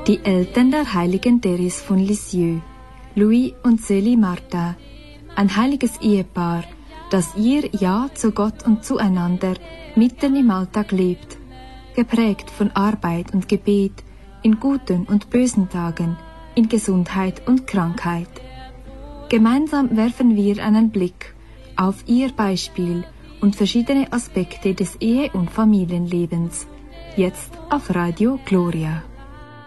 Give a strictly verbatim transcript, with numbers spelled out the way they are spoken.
Die Eltern der heiligen Therese von Lisieux, Louis und Célie Martin, ein heiliges Ehepaar, das ihr Ja zu Gott und zueinander mitten im Alltag lebt, geprägt von Arbeit und Gebet, in guten und bösen Tagen, in Gesundheit und Krankheit. Gemeinsam werfen wir einen Blick auf ihr Beispiel und verschiedene Aspekte des Ehe- und Familienlebens. Jetzt auf Radio Gloria.